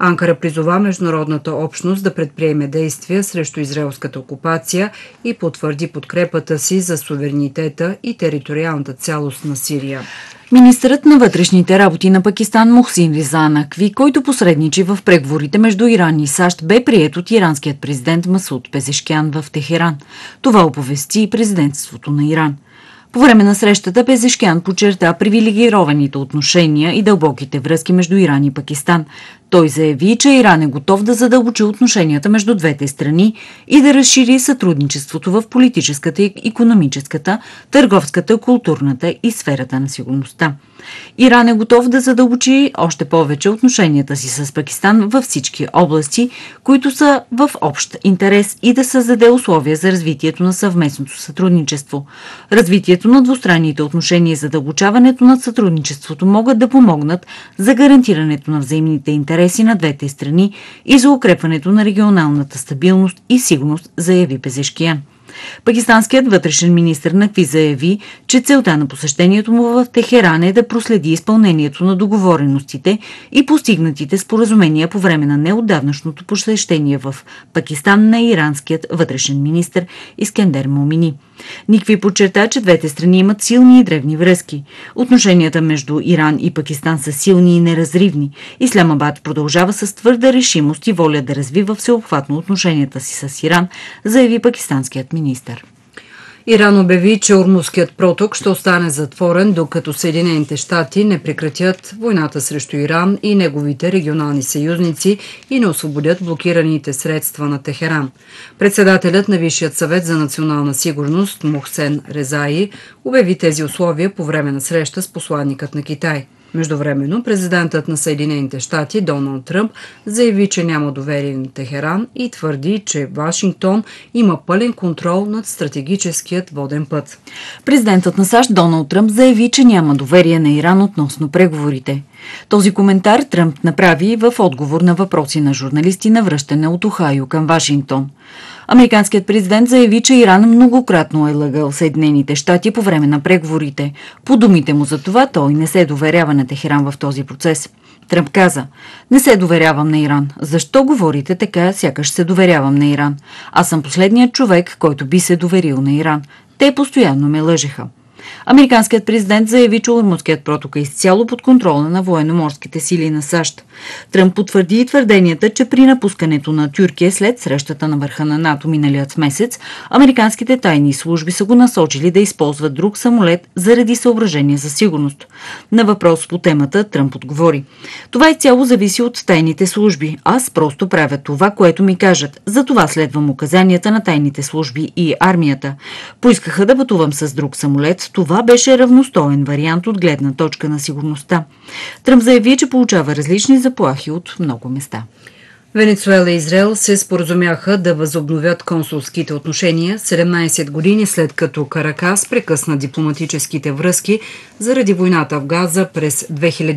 Анкара призова международната общност да предприеме действия срещу израелската окупация и потвърди подкрепата си за суверенитета и териториалната цялост на Сирия. Министърът на вътрешните работи на Пакистан Мухсин Реза Накви, който посредничи в преговорите между Иран и САЩ, бе приет от иранският президент Масуд Пезешкян в Техеран. Това оповести президентството на Иран. По време на срещата Пезешкян подчерта привилегированите отношения и дълбоките връзки между Иран и Пакистан. Той заяви, че Иран е готов да задълбочи отношенията между двете страни и да разшири сътрудничеството в политическата, икономическата, търговската, културната и сферата на сигурността. Иран е готов да задълбочи още повече отношенията си с Пакистан във всички области, които са в общ интерес, и да създаде условия за развитието на съвместното сътрудничество. Развитието на двустранните отношения и задълбочаването на сътрудничеството могат да помогнат за гарантирането на взаимните интереси на двете страни и за укрепването на регионалната стабилност и сигурност, заяви Пезешкиян. Пакистанският вътрешен министър Накви заяви, че целта на посещението му в Техеран е да проследи изпълнението на договореностите и постигнатите споразумения по време на неотдавнашното посещение в Пакистан на иранският вътрешен министър Искендер Момини. Никви подчерта, че двете страни имат силни и древни връзки. Отношенията между Иран и Пакистан са силни и неразривни. Исламабад продължава с твърда решимост и воля да развива всеобхватно отношенията си с Иран, заяви пакистанският министър. Иран обяви, че Ормузският проток ще остане затворен, докато Съединените щати не прекратят войната срещу Иран и неговите регионални съюзници и не освободят блокираните средства на Техеран. Председателят на Висшият съвет за национална сигурност Мохсен Резаи обяви тези условия по време на среща с посланникът на Китай. Междувременно президентът на Съединените щати Доналд Тръмп заяви, че няма доверие на Техеран и твърди, че Вашингтон има пълен контрол над стратегическият воден път. Президентът на САЩ Доналд Тръмп заяви, че няма доверие на Иран относно преговорите. Този коментар Тръмп направи в отговор на въпроси на журналисти на връщане от Охайо към Вашингтон. Американският президент заяви, че Иран многократно е лъгал Съединените щати по време на преговорите. По думите му за това, той не се доверява на Техеран в този процес. Тръмп каза: "Не се доверявам на Иран. Защо говорите така, сякаш се доверявам на Иран? Аз съм последният човек, който би се доверил на Иран. Те постоянно ме лъжеха." Американският президент заяви, че Ормузският проток е изцяло под контрола на военноморските сили на САЩ. Тръмп потвърди и твърденията, че при напускането на Тюркия след срещата на върха на НАТО миналият месец, американските тайни служби са го насочили да използват друг самолет заради съображения за сигурност. На въпрос по темата Тръмп отговори: "Това изцяло зависи от тайните служби. Аз просто правя това, което ми кажат. Затова следвам указанията на тайните служби и армията. Поискаха да пътувам с друг самолет. Това беше равностоен вариант от гледна точка на сигурността." Тръмп заяви, че получава различни заплахи от много места. Венецуела и Израел се споразумяха да възобновят консулските отношения 17 години след като Каракас прекъсна дипломатическите връзки заради войната в Газа през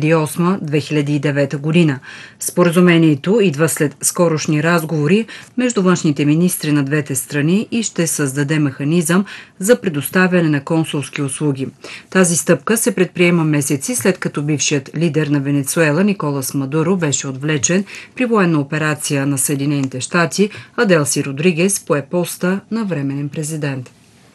2008-2009 година. Споразумението идва след скорошни разговори между външните министри на двете страни и ще създаде механизъм за предоставяне на консулски услуги. Тази стъпка се предприема месеци след като бившият лидер на Венецуела Николас Мадуро беше отвлечен при военна операция на Съединените щати, а Делси Родригес пое поста на временен президент.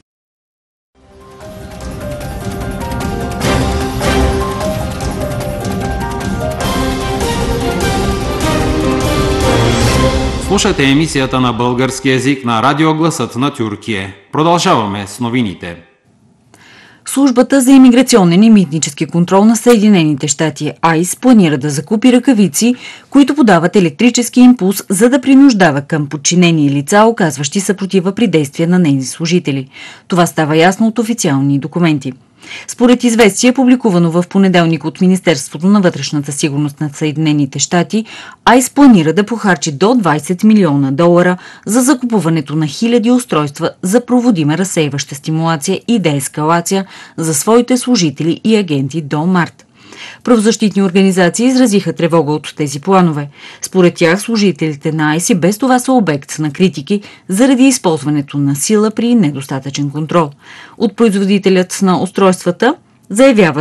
Слушате емисията на български език на Радио Гласът на Тюркия. Продължаваме с новините. Службата за имиграционен и митнически контрол на Съединените щати АИС планира да закупи ръкавици, които подават електрически импулс, за да принуждава към подчинени лица, оказващи съпротива при действия на нейни служители. Това става ясно от официални документи. Според известие, публикувано в понеделник от Министерството на вътрешната сигурност на Съединените щати, АИС планира да похарчи до $20 милиона за закупуването на хиляди устройства за проводима разсейваща стимулация и деескалация за своите служители и агенти до март. Правозащитни организации изразиха тревога от тези планове. Според тях служителите на АИС и без това са обект на критики заради използването на сила при недостатъчен контрол. От производителят на устройствата заявява,